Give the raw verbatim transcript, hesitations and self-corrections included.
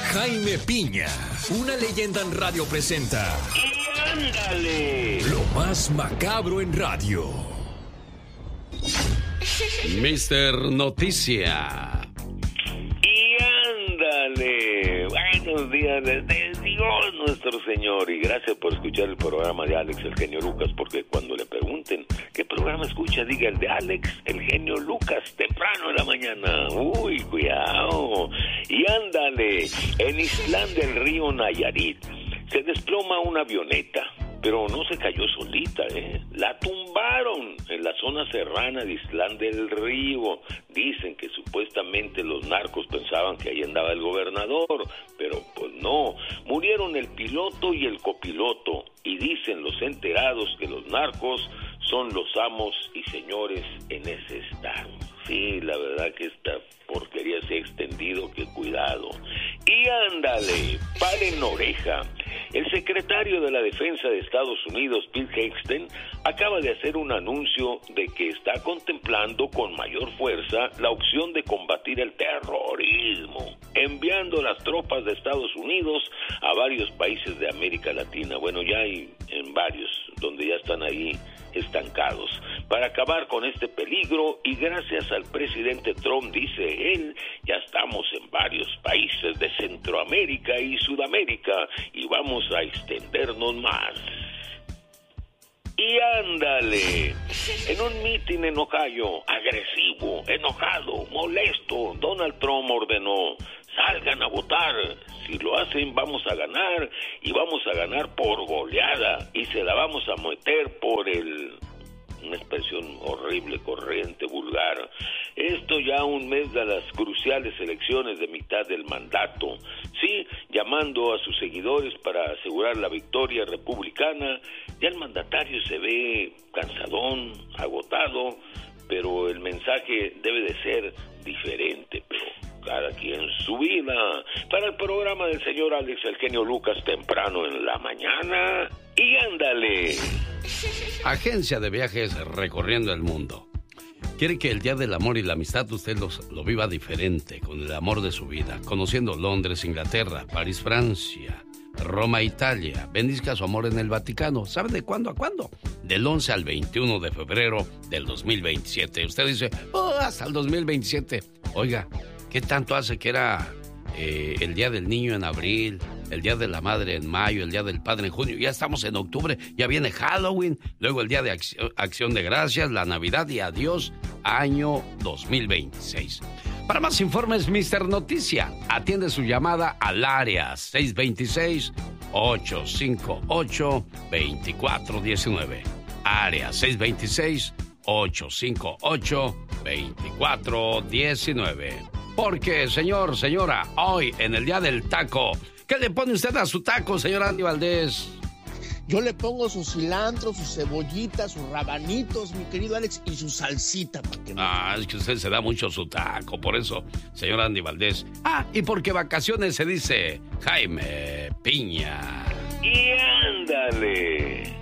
Jaime Piña, una leyenda en radio presenta. ¡Y ándale! Lo más macabro en radio. mister Noticia. ¡Y ándale! Buenos días desde Dios nuestro Señor. Y gracias por escuchar el programa de Alex, el genio Lucas, porque cuando le pregunten qué programa escucha, diga el de Alex, el genio Lucas, temprano en la mañana. Uy, cuidado. Y ándale, en Islán del Río Nayarit se desploma una avioneta, pero no se cayó solita, ¿eh? La tumbaron en la zona serrana de Islán del Río. Dicen que supuestamente los narcos pensaban que ahí andaba el gobernador, pero pues no. Murieron el piloto y el copiloto, y dicen los enterados que los narcos son los amos y señores en ese estado. Sí, la verdad que esta porquería se ha extendido, que cuidado. Y ándale, paren oreja. El secretario de la Defensa de Estados Unidos, Pete Hegseth, acaba de hacer un anuncio de que está contemplando con mayor fuerza la opción de combatir el terrorismo, enviando las tropas de Estados Unidos a varios países de América Latina. Bueno, ya hay en varios donde ya están ahí estancados, para acabar con este peligro. Y gracias al presidente Trump, dice él, ya estamos en varios países de Centroamérica y Sudamérica y vamos a extendernos más. Y ándale, en un mitin en Ohio, agresivo, enojado, molesto, Donald Trump ordenó: salgan a votar, si lo hacen vamos a ganar, y vamos a ganar por goleada, y se la vamos a meter por el... una expresión horrible, corriente, vulgar. Esto ya un mes de las cruciales elecciones de mitad del mandato. Sí, llamando a sus seguidores para asegurar la victoria republicana. Ya el mandatario se ve cansadón, agotado, pero el mensaje debe de ser diferente, pero cada quien su vida. Para el programa del señor Alex, el genio Lucas, temprano en la mañana. Y ándale. Agencia de viajes recorriendo el mundo. Quiere que el Día del Amor y la Amistad usted los, lo viva diferente, con el amor de su vida, conociendo Londres, Inglaterra, París, Francia, Roma, Italia. Bendizca su amor en el Vaticano. ¿Sabe de cuándo a cuándo? Del once al veintiuno de febrero del dos mil veintisiete. Usted dice, oh, hasta el dos mil veintisiete. Oiga, ¿qué tanto hace que era eh, el Día del Niño en abril, el Día de la Madre en mayo, el Día del Padre en junio? Ya estamos en octubre, ya viene Halloween, luego el Día de Acción, Acción de Gracias, la Navidad y adiós, año dos mil veintiséis. Para más informes, mister Noticia atiende su llamada al área seis dos seis, ocho cinco ocho, dos cuatro uno nueve. Área seis dos seis, ocho cinco ocho, dos cuatro uno nueve. Porque, señor, señora, hoy en el Día del Taco, ¿qué le pone usted a su taco, señor Andy Valdés? Yo le pongo su cilantro, sus cebollitas, sus rabanitos, mi querido Alex, y su salsita. Para que ah, es que usted se da mucho su taco, por eso, señor Andy Valdés. Ah, y porque vacaciones se dice Jaime Piña. Y ándale.